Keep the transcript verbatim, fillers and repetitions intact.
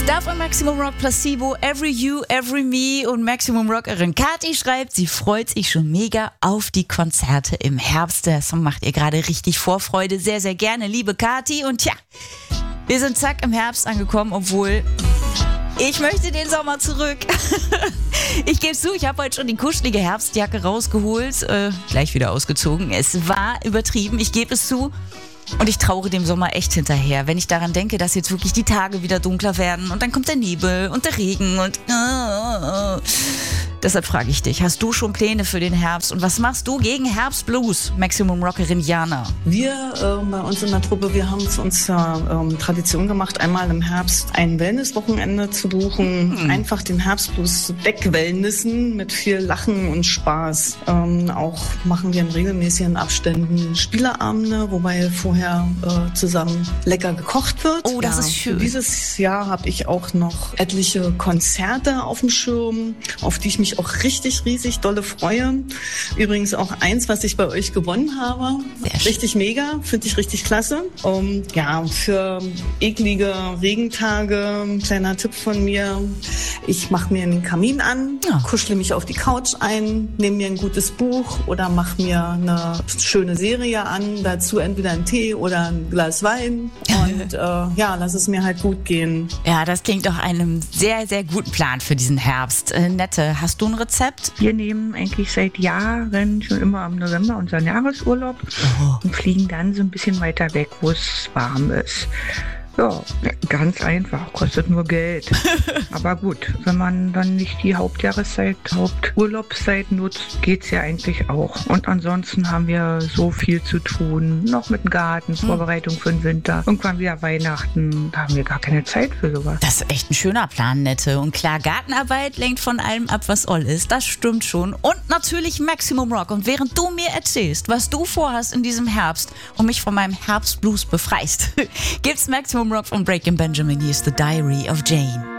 Da von Maximum Rock Placebo, Every You, Every Me und Maximum Rockerin Kathi schreibt, sie freut sich schon mega auf die Konzerte im Herbst. Der Song macht ihr gerade richtig Vorfreude. Sehr, sehr gerne, liebe Kathi. Und tja, wir sind zack im Herbst angekommen, obwohl ich möchte den Sommer zurück. Ich gebe zu, ich habe heute schon die kuschelige Herbstjacke rausgeholt, äh, gleich wieder ausgezogen. Es war übertrieben, ich gebe es zu. Und ich trauere dem Sommer echt hinterher, wenn ich daran denke, dass jetzt wirklich die Tage wieder dunkler werden und dann kommt der Nebel und der Regen und... Uh, uh. Deshalb frage ich dich, hast du schon Pläne für den Herbst und was machst du gegen Herbstblues, Maximum Rockerin Jana? Wir äh, bei uns in der Truppe, wir haben es uns ja ähm, Tradition gemacht, einmal im Herbst ein Wellnesswochenende zu buchen. Hm. Einfach den Herbstblues wegwellnessen mit viel Lachen und Spaß. Ähm, auch machen wir in regelmäßigen Abständen Spielerabende, wobei vorher äh, zusammen lecker gekocht wird. Oh, das ja, ist schön. Für dieses Jahr habe ich auch noch etliche Konzerte auf dem Schirm, auf die ich mich auch richtig riesig dolle freue. Übrigens auch eins, was ich bei euch gewonnen habe. Richtig mega, finde ich richtig klasse. Um, ja, für eklige Regentage, ein kleiner Tipp von mir. Ich mache mir einen Kamin an, ja. kuschle mich auf die Couch ein, nehme mir ein gutes Buch oder mache mir eine schöne Serie an. Dazu entweder einen Tee oder ein Glas Wein. Und äh, ja, lass es mir halt gut gehen. Ja, das klingt doch einem sehr, sehr guten Plan für diesen Herbst. Äh, Nette, hast du ein Rezept? Wir nehmen eigentlich seit Jahren schon immer im November unseren Jahresurlaub oh. und fliegen dann so ein bisschen weiter weg, wo es warm ist. Ja, ganz einfach, kostet nur Geld. Aber gut, wenn man dann nicht die Hauptjahreszeit, Haupturlaubszeit nutzt, geht's ja eigentlich auch. Und ansonsten haben wir so viel zu tun, noch mit dem Garten, Vorbereitung für den Winter, irgendwann wieder Weihnachten, da haben wir gar keine Zeit für sowas. Das ist echt ein schöner Plan, Nette. Und klar, Gartenarbeit lenkt von allem ab, was all ist, das stimmt schon. Und natürlich Maximum Rock. Und während du mir erzählst, was du vorhast in diesem Herbst und mich von meinem Herbstblues befreist, gibt's Maximum Rock von Breaking Benjamin. Hier ist The Diary of Jane.